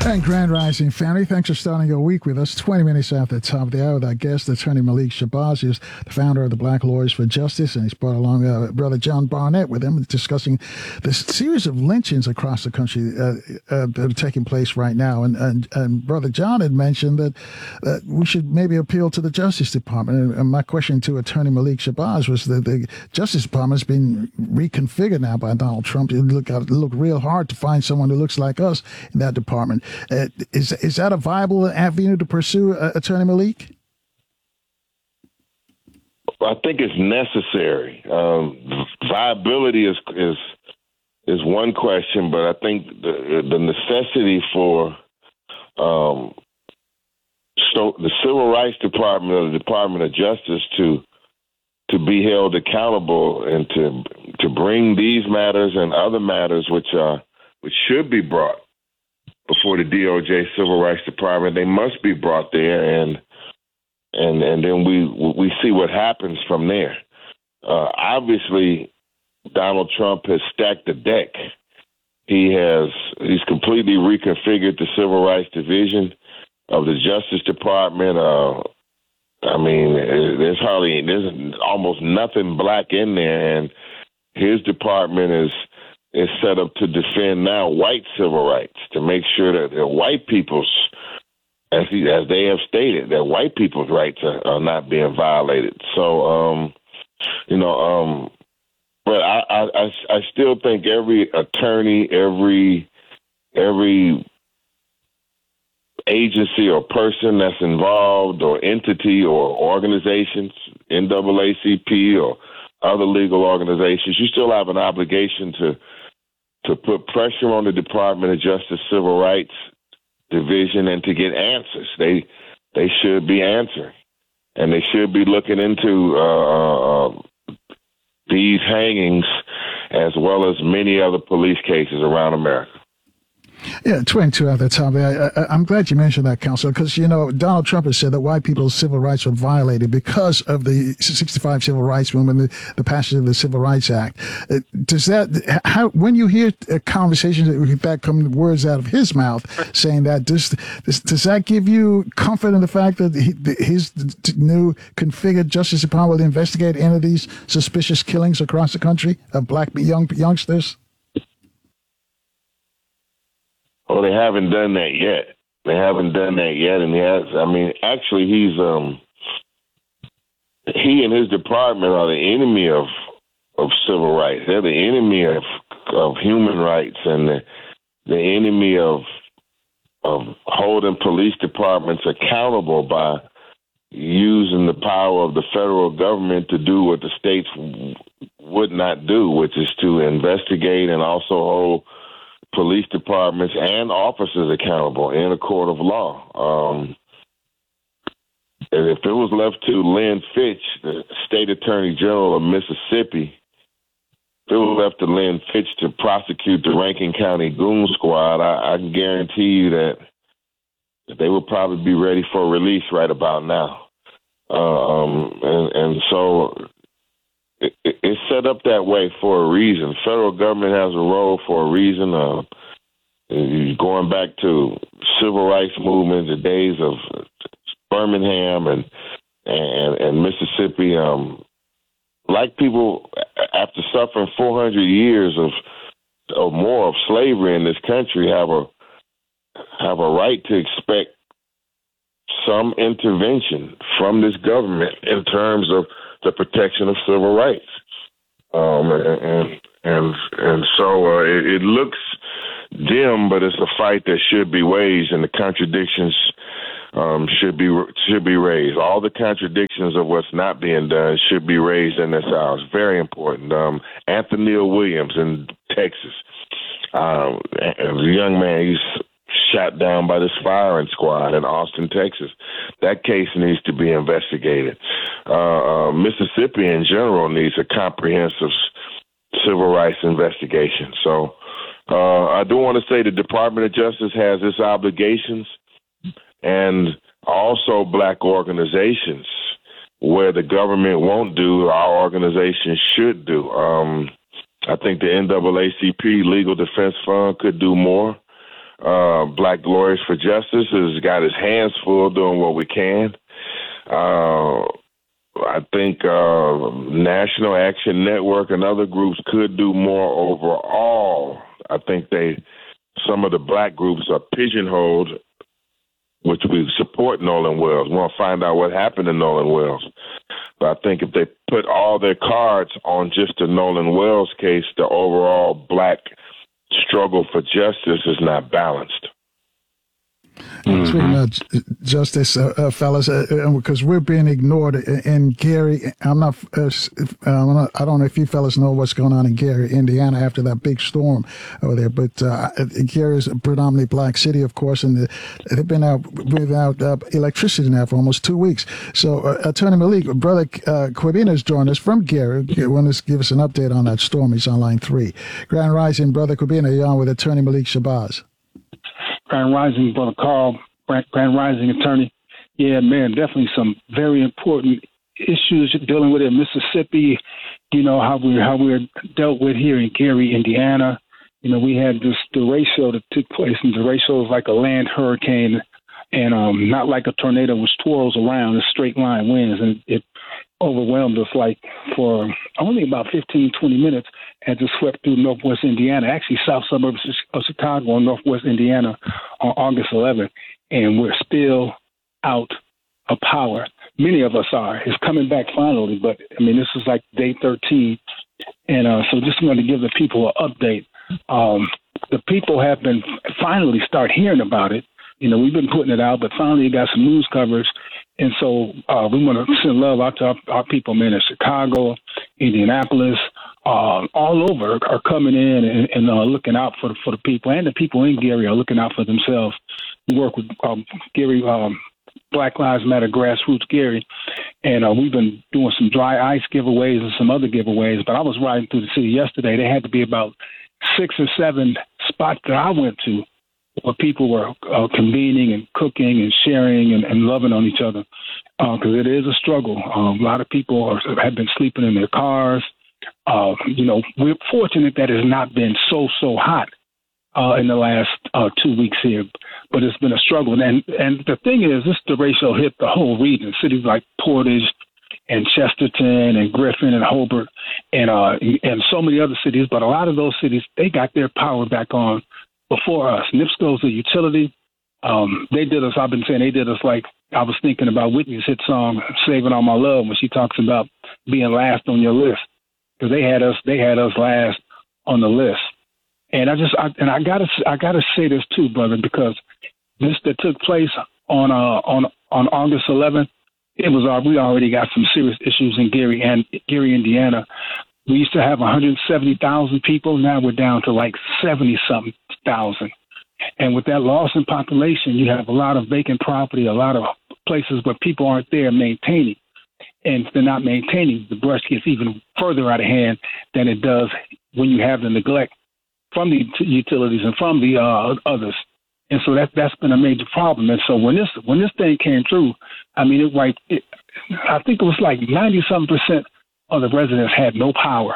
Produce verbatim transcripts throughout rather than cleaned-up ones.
And Grand Rising family, thanks for starting your week with us. twenty minutes after the top of the hour with our guest, Attorney Malik Shabazz, who's the founder of the Black Lawyers for Justice, and he's brought along uh, Brother John Barnett with him, discussing this series of lynchings across the country uh, uh, that are taking place right now. And, and, and Brother John had mentioned that uh, we should maybe appeal to the Justice Department. And, and my question to Attorney Malik Shabazz was that the Justice Department has been reconfigured now by Donald Trump. It look, it look real hard to find someone who looks like us in that department. Uh, is is that a viable avenue to pursue, uh, Attorney Malik? I think it's necessary. Um, viability is is is one question, but I think the the necessity for um, so the Civil Rights Department or the Department of Justice to to be held accountable and to to bring these matters and other matters which are which should be brought before the D O J Civil Rights Department, they must be brought there, and and and then we we see what happens from there. Uh, obviously, Donald Trump has stacked the deck. He has he's completely reconfigured the Civil Rights Division of the Justice Department. Uh, I mean, there's hardly there's almost nothing black in there, and his department is. is set up to defend now white civil rights, to make sure that the white people's, as he, as they have stated, that white people's rights are, are not being violated. So, um, you know, um, but I, I, I still think every attorney, every every agency or person that's involved, or entity or organizations, N double A C P or other legal organizations, you still have an obligation to to put pressure on the Department of Justice Civil Rights Division and to get answers. They they should be answering, and they should be looking into uh, these hangings as well as many other police cases around America. Yeah, twenty-two at the top. I, I, I'm glad you mentioned that, Counselor, because, you know, Donald Trump has said that white people's civil rights were violated because of the sixty-five Civil Rights Movement, the, the passage of the Civil Rights Act. Uh, does that, how, when you hear a conversation that come words out of his mouth saying that, does, does, does that give you comfort in the fact that he, his new configured Justice Department will investigate any of these suspicious killings across the country of black young youngsters? Well, they haven't done that yet. They haven't done that yet, and he has. I mean, actually, he's um, he and his department are the enemy of of civil rights. They're the enemy of of human rights, and the the enemy of of holding police departments accountable by using the power of the federal government to do what the states w- would not do, which is to investigate and also hold police departments and officers accountable in a court of law. Um, and if it was left to Lynn Fitch, the state attorney general of Mississippi, if it was left to Lynn Fitch to prosecute the Rankin County Goon Squad, I, I can guarantee you that, that they would probably be ready for release right about now. Uh, um, and, and so It, it's set up that way for a reason. Federal government has a role for a reason. Uh, going back to civil rights movement, the days of Birmingham and and, and Mississippi, um, black people, after suffering four hundred years of or more of slavery in this country, have a have a right to expect some intervention from this government in terms of the protection of civil rights. Um, and, and, and so uh, it, it looks dim, but it's a fight that should be waged, and the contradictions um, should be should be raised. All the contradictions of what's not being done should be raised in this house. Very important. Um, Anthony Williams in Texas, um, as a young man, he's shot down by this firing squad in Austin, Texas. That case needs to be investigated. Uh, uh, Mississippi in general needs a comprehensive civil rights investigation. So uh, I do want to say the Department of Justice has its obligations, and also black organizations where the government won't do, our organization should do. Um, I think the N double A C P Legal Defense Fund could do more. Uh, Black Lawyers for Justice has got his hands full doing what we can. Uh, I think uh, National Action Network and other groups could do more overall. I think they, some of the black groups are pigeonholed, which we support Nolan Wells. We want to find out what happened to Nolan Wells. But I think if they put all their cards on just the Nolan Wells case, the overall black struggle for justice is not balanced. Mm-hmm. Speaking of j- justice, uh, uh, fellas, uh, because we're being ignored. And Gary, I'm not, uh, I'm not, I don't know if you fellas know what's going on in Gary, Indiana, after that big storm over there. But uh, Gary is a predominantly black city, of course, and the, they've been out without uh, electricity now for almost two weeks. So, uh, Attorney Malik, Brother uh, Kwabena has joined us from Gary. Want to give us an update on that storm? He's on line three. Grand Rising, Brother Kwabena, you're on with Attorney Malik Shabazz. Grand Rising, Brother Carl, Grand Rising Attorney. Yeah, man, definitely some very important issues you're dealing with in Mississippi. You know, how we how we're dealt with here in Gary, Indiana. You know, we had this derecho that took place, and derecho is like a land hurricane, and um, not like a tornado which twirls around in straight line winds, and it overwhelmed us like for only about fifteen, twenty minutes as it swept through northwest Indiana, actually south suburbs of Chicago and northwest Indiana on August eleventh. And we're still out of power. Many of us are. It's coming back finally, but I mean, this is like day thirteen. And uh, so just wanted to give the people an update. Um, the people have been finally start hearing about it. You know, we've been putting it out, but finally you got some news coverage. And so uh, we want to send love out to our, our people, man, in Chicago, Indianapolis, uh, all over are coming in and, and uh, looking out for the, for the people. And the people in Gary are looking out for themselves. We work with um, Gary, um, Black Lives Matter Grassroots Gary, and uh, we've been doing some dry ice giveaways and some other giveaways. But I was riding through the city yesterday. There had to be about six or seven spots that I went to where people were uh, convening and cooking and sharing and, and loving on each other, because uh, it is a struggle. Uh, a lot of people are, have been sleeping in their cars. Uh, you know, we're fortunate that it's not been so, so hot uh, in the last uh, two weeks here, but it's been a struggle. And and the thing is, this derecho hit the whole region, cities like Portage and Chesterton and Griffin and Hobart and uh, and so many other cities. But a lot of those cities, they got their power back on before us. NIPSCO's a utility. Um, they did us, I've been saying they did us like, I was thinking about Whitney's hit song, Saving All My Love, when she talks about being last on your list. Because they had us, they had us last on the list. And I just, I, and I gotta, I gotta say this too, brother, because this that took place on, uh, on, on August eleventh, it was, uh, we already got some serious issues in Gary and Gary, Indiana. We used to have one hundred seventy thousand people. Now we're down to like seventy something thousand. And with that loss in population, you have a lot of vacant property, a lot of places where people aren't there maintaining. And if they're not maintaining, the brush gets even further out of hand than it does when you have the neglect from the utilities and from the uh, others. And so that, that's been a major problem. And so when this when this thing came through, I mean, it like it, I think it was like ninety-something percent of the residents had no power,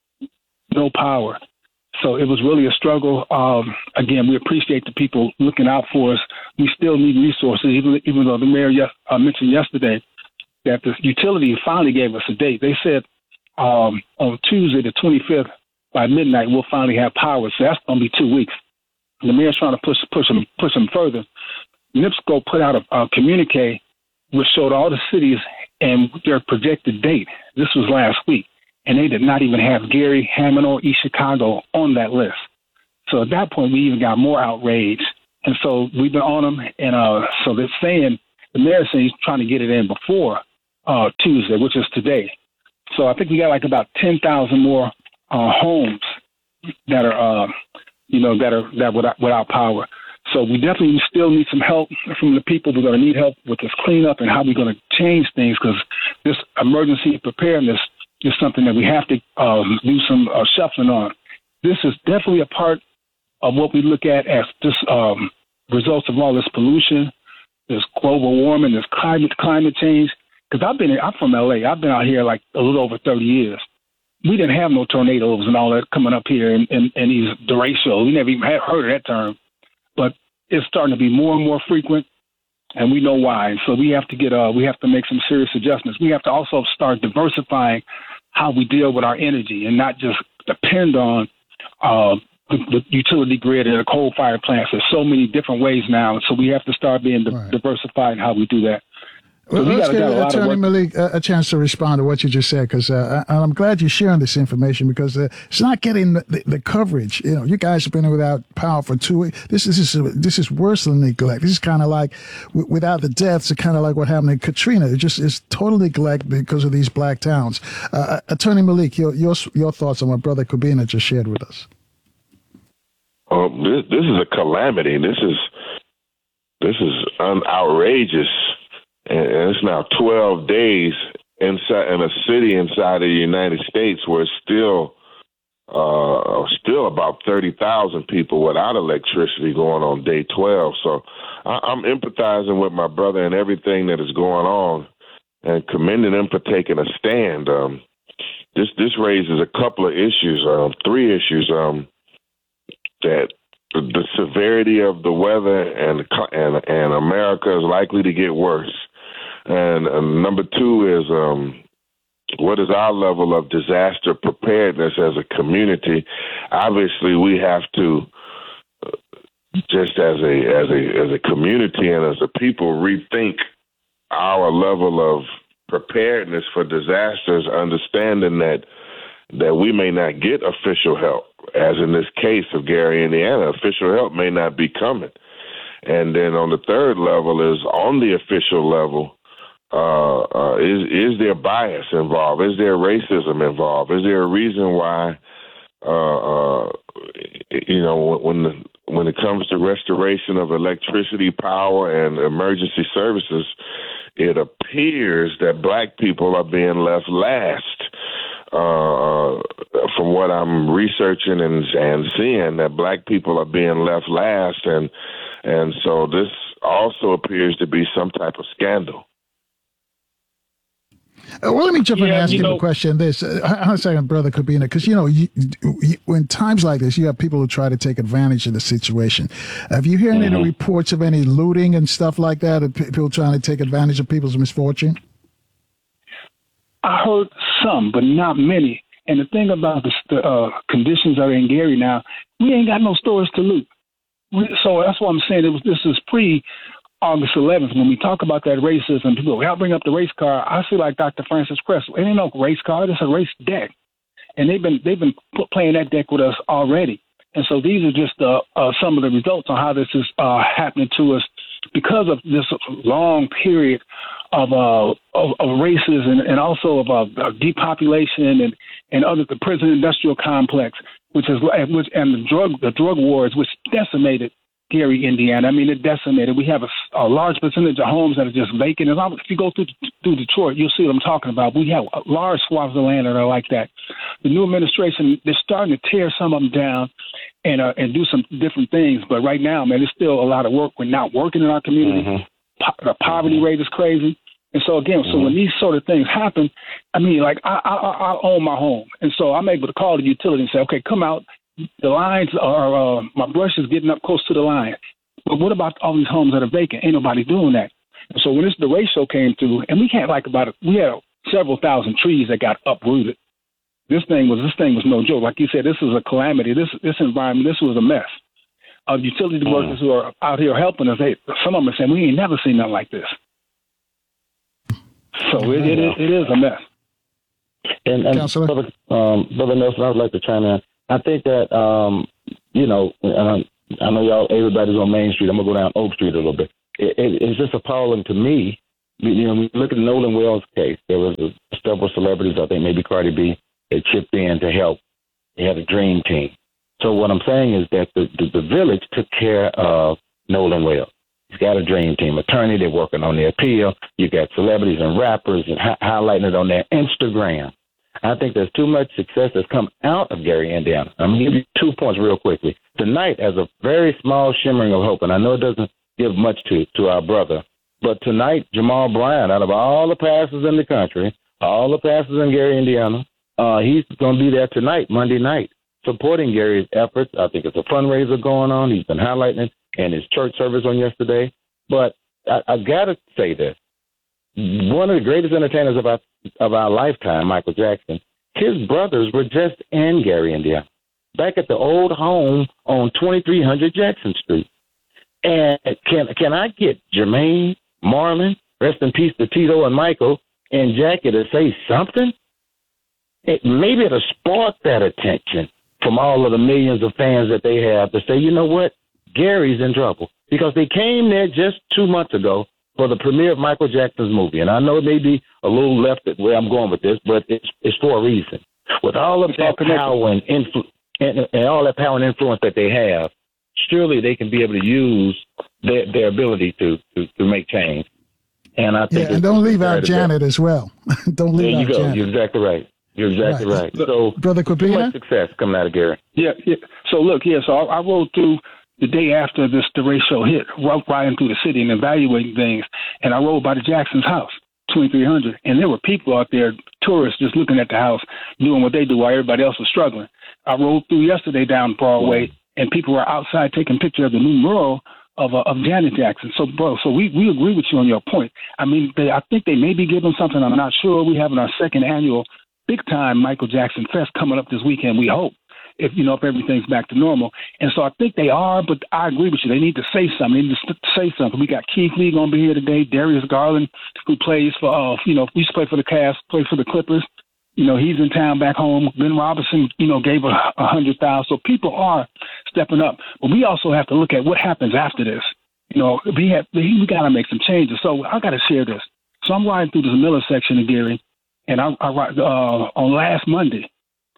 no power. So it was really a struggle. Um, again, we appreciate the people looking out for us. We still need resources, even even though the mayor yes, uh, mentioned yesterday that the utility finally gave us a date. They said um, on Tuesday, the twenty-fifth, by midnight, we'll finally have power. So that's going to be two weeks. The mayor's trying to push push them push them further. NIPSCO put out a, a communique which showed all the cities and their projected date. This was last week. And they did not even have Gary, Hammond, or East Chicago on that list. So at that point, we even got more outrage. And so we've been on them. And uh, so they're saying, the mayor's saying he's trying to get it in before uh, Tuesday, which is today. So I think we got like about ten thousand more uh, homes that are, uh, you know, that are that without, without power. So we definitely still need some help from the people. We're going to need help with this cleanup and how we're going to change things, because this emergency preparedness is something that we have to um, do some uh, shuffling on. This is definitely a part of what we look at as this um, results of all this pollution, this global warming, this climate climate change. Because I've been, I'm from L A. I've been out here like a little over thirty years. We didn't have no tornadoes and all that coming up here in, in, in these derechos. We never even had heard of that term but it's starting to be more and more frequent, and we know why. So we have to get uh, we have to make some serious adjustments. We have to also start diversifying how we deal with our energy and not just depend on uh, the, the utility grid and the coal-fired plants. There's so many different ways now, so we have to start being di- right. diversified in how we do that. Well, So we let's got, give got a lot Attorney of work. Malik a, a chance to respond to what you just said, because uh, I- I'm glad you're sharing this information, because uh, it's not getting the, the, the coverage. You know, you guys have been without power for two weeks. This is this is, this is worse than neglect. This is kind of like w- without the deaths. It's kind of like what happened in Katrina. It just is total neglect because of these black towns. Uh, Attorney Malik, your, your your thoughts on what Brother Kubina just shared with us. Um, this, this is a calamity. This is this is un- outrageous, and it's now twelve days inside in a city inside of the United States where it's still uh, still about thirty thousand people without electricity going on day twelve. So I, I'm empathizing with my brother and everything that is going on, and commending him for taking a stand. Um, this this raises a couple of issues, um, three issues. Um, that the severity of the weather and and and America is likely to get worse. And uh, number two is um, what is our level of disaster preparedness as a community? Obviously, we have to uh, just as a as a as a community and as a people rethink our level of preparedness for disasters, understanding that that we may not get official help, as in this case of Gary, Indiana. Official help may not be coming. And then on the third level is on the official level, uh, uh, is is there bias involved? Is there racism involved? Is there a reason why, uh, uh, you know, when the, when it comes to restoration of electricity, power, and emergency services, it appears that black people are being left last. Uh, from what I'm researching and, and seeing, that black people are being left last, and and so this also appears to be some type of scandal. Uh, well, let me jump in and Yeah, ask you you know- a question. This, uh, I'm sorry, Brother Kubina, because, you know, you, you, when times like this, you have people who try to take advantage of the situation. Have you heard Mm-hmm. any reports of any looting and stuff like that, of people trying to take advantage of people's misfortune? I heard some, but not many. And the thing about the, the uh, conditions that are in Gary now, we ain't got no stores to loot. We, so that's why I'm saying it was. This is pre August eleventh. When we talk about that racism, people go, "I'll bring up the race car." I feel like Doctor Francis Cress. It ain't no race car. It's a race deck, and they've been they've been put, playing that deck with us already. And so these are just uh, uh, some of the results on how this is uh, happening to us because of this long period of uh, of, of races and, and also of uh, depopulation and and other the prison industrial complex, which is which and the drug the drug wars, which decimated Gary, Indiana. I mean, it decimated. We have a, a large percentage of homes that are just vacant. And if you go through through Detroit, you'll see what I'm talking about. We have large swaths of land that are like that. The new administration, they're starting to tear some of them down and uh, and do some different things. But right now, man, there's still a lot of work. We're not working in our community. Mm-hmm. Po- the poverty mm-hmm. rate is crazy. And so, again, mm-hmm. so when these sort of things happen, I mean, like, I, I, I own my home. And so I'm able to call the utility and say, okay, come out. The lines are, uh, my brush is getting up close to the line. But what about all these homes that are vacant? Ain't nobody doing that. And so when this derecho came through, and we had like about, a, we had several thousand trees that got uprooted. This thing was, this thing was no joke. Like you said, this is a calamity. This, this environment, this was a mess. Uh, utility mm. workers who are out here helping us, they, some of them are saying, we ain't never seen nothing like this. So it, it, it is a mess. And, and Brother, um, Brother Nelson, I would like to chime in. I think that, um, you know, and I know y'all, everybody's on Main Street. I'm going to go down Oak Street a little bit. It, it, it's just appalling to me. You know, when you look at the Nolan Wells case, there was a, several celebrities, I think maybe Cardi B, that chipped in to help. They had a dream team. So what I'm saying is that the, the, the village took care of Nolan Wells. He's got a dream team attorney. They're working on the appeal. You got celebrities and rappers and hi- highlighting it on their Instagram. I think there's too much success that's come out of Gary, Indiana. I'm going to give you two points real quickly. Tonight, as a very small shimmering of hope, and I know it doesn't give much to, to our brother, but tonight, Jamal Bryant, out of all the pastors in the country, all the pastors in Gary, Indiana, uh, he's going to be there tonight, Monday night, supporting Gary's efforts. I think it's a fundraiser going on. He's been highlighting it. and his church service on yesterday. But I, I got to say this. One of the greatest entertainers of our, of our lifetime, Michael Jackson, his brothers were just in Gary, Indiana, back at the old home on twenty-three hundred Jackson Street. And can can I get Jermaine, Marlon, rest in peace to Tito and Michael, and Jackie to say something? It, maybe it'll spark that attention from all of the millions of fans that they have to say, you know what, Gary's in trouble. Because they came there just two months ago for the premiere of Michael Jackson's movie. And I know it may be a little left at where I'm going with this, but it's, it's for a reason. With all of that power and, influ- and, and all that power and influence that they have, surely they can be able to use their, their ability to, to, to make change. And I think yeah, and don't leave out Janet as well. Don't leave there you out go. Janet. You're exactly right. You're exactly right. right. So, Brother Kubina? Too much success coming out of Gary. Yeah, yeah. So look, yeah. So I, I rode through the day after this the ratio hit, riding through the city and evaluating things, and I rode by the Jackson's house, twenty-three hundred, and there were people out there, tourists, just looking at the house, doing what they do while everybody else was struggling. I rode through yesterday down Broadway, and people were outside taking pictures of the new mural of uh, of Janet Jackson. So, bro, so we, we agree with you on your point. I mean, they, I think they may be giving something. I'm not sure. We having our second annual big-time Michael Jackson Fest coming up this weekend, we hope, if, you know, if everything's back to normal. And so I think they are, but I agree with you. They need to say something. They need to say something. We got Keith Lee going to be here today, Darius Garland, who plays for, uh, you know, used to play for the Cavs, plays for the Clippers. You know, he's in town back home. Ben Robinson, you know, gave a, a hundred thousand. So people are stepping up. But we also have to look at what happens after this. You know, we have we got to make some changes. So I got to share this. So I'm riding through this Miller section of Gary, and I, I ride uh, on last Monday,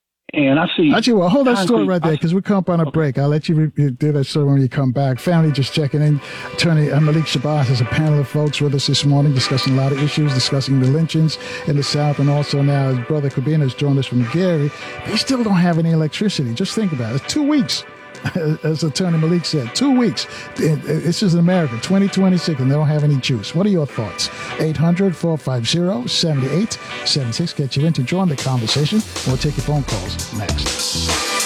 and I see. Actually, well, hold that story right there because we come up on a break. I'll let you re- do that story when you come back. Family just checking in. Attorney uh, Malik Shabazz has a panel of folks with us this morning discussing a lot of issues, discussing the lynchings in the South, and also now his brother Kubina has joined us from Gary. They still don't have any electricity. Just think about it. It's two weeks. As Attorney Malik said, two weeks. This is in America, twenty twenty-six, and they don't have any juice. What are your thoughts? eight hundred, four five zero, seven eight seven six. Get you in to join the conversation. We'll take your phone calls next.